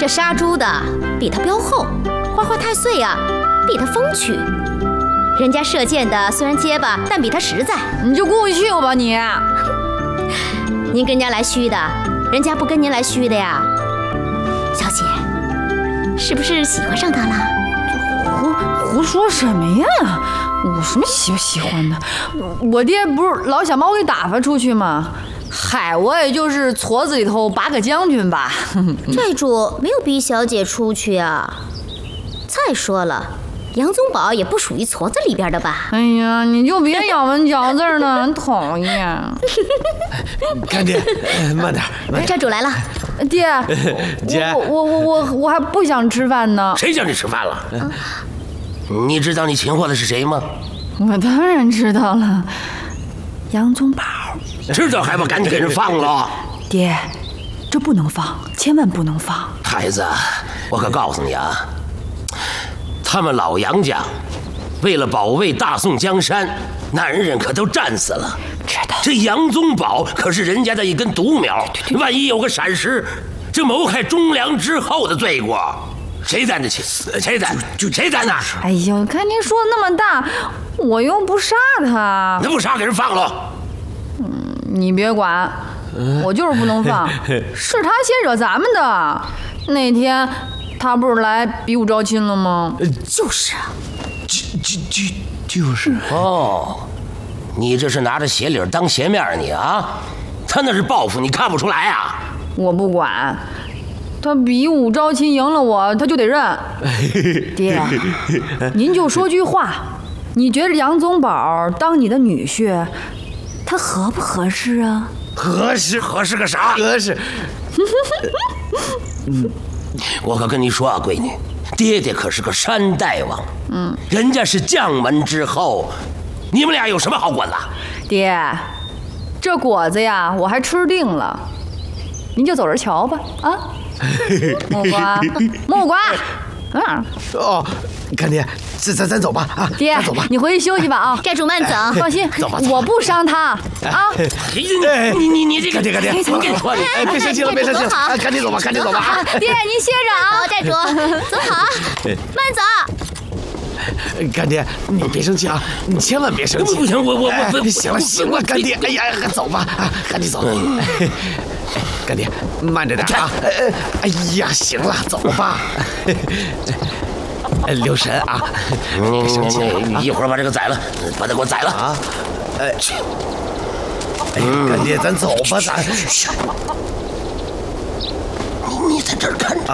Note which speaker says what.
Speaker 1: 这杀猪的比他膘厚，花花太岁呀比他风趣。人家射箭的虽然结巴，但比他实在。
Speaker 2: 你就过去吧你。
Speaker 1: 您跟人家来虚的，人家不跟您来虚的呀。小姐，是不是喜欢上他了？
Speaker 2: 胡说什么呀？我什么喜欢的？我爹不是老想把我给打发出去吗？嗨，我也就是矬子里头拔个将军吧。
Speaker 1: 寨主没有逼小姐出去啊。再说了，杨宗保也不属于矬子里边的吧？
Speaker 2: 哎呀，你就别咬文嚼字了，很讨厌。
Speaker 3: 干爹，慢点。
Speaker 1: 寨主来了。
Speaker 2: 爹，
Speaker 3: 姐，
Speaker 2: 我还不想吃饭呢。
Speaker 4: 谁叫你吃饭了？你知道你擒获的是谁吗？
Speaker 2: 我当然知道了，杨宗保。
Speaker 4: 知道还不赶紧给人放了？
Speaker 2: 爹，这不能放，千万不能放。
Speaker 4: 孩子，我可告诉你啊，他们老杨家为了保卫大宋江山，男人可都战死了。
Speaker 2: 知道。
Speaker 4: 这杨宗保可是人家的一根独苗，万一有个闪失，这谋害忠良之后的罪过，谁担得起？谁担？谁担呐？
Speaker 2: 哎呦，看您说的那么大，我又不杀他。
Speaker 4: 那不杀给人放了？
Speaker 2: 你别管，我就是不能放。是他先惹咱们的。那天他不是来比武招亲了吗？
Speaker 1: 就是啊。
Speaker 3: 就是
Speaker 4: 哦，你这是拿着鞋领当鞋面你啊？他那是报复，你看不出来啊？
Speaker 2: 我不管，他比武招亲赢了我，他就得认。爹，您就说句话，你觉得杨宗保当你的女婿，他合不合适啊？
Speaker 3: 合适
Speaker 4: 个啥？
Speaker 3: 合适。
Speaker 4: 我可跟你说啊，闺女，爹爹可是个山大王，人家是将门之后，你们俩有什么好管的？
Speaker 2: 爹，这果子呀，我还吃定了，您就走着瞧吧啊！木瓜，
Speaker 3: 哦，干爹，咱走吧啊！
Speaker 2: 爹，
Speaker 3: 咱走吧。
Speaker 2: 你回去休息吧啊！
Speaker 1: 寨主慢走，
Speaker 2: 放心，
Speaker 3: 走吧
Speaker 2: 我不伤他啊！
Speaker 4: 你这个
Speaker 3: 干爹，
Speaker 4: 我跟你说，
Speaker 3: 别生气了，别生气了，赶紧走吧，赶紧走吧。
Speaker 2: 爹，您歇着啊！
Speaker 1: 走，寨主，走好，慢走。
Speaker 3: 干爹，你别生气啊，你千万别生气。
Speaker 4: 不行，我
Speaker 3: 行了，干爹，哎呀，走吧啊，赶紧走。干爹，慢着点啊！哎呀，行了，走吧。留神啊！
Speaker 4: 你一会儿把这个宰了，把它给我宰了啊！
Speaker 3: 干爹，咱走吧，咱。
Speaker 4: 你在这儿看着。